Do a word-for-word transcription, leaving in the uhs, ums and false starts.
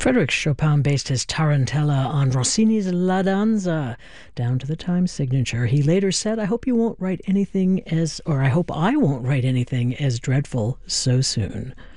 Frédéric Chopin based his Tarantella on Rossini's La Danza, down to the time signature. He later said, I hope you won't write anything as, or I hope I won't write anything as dreadful so soon.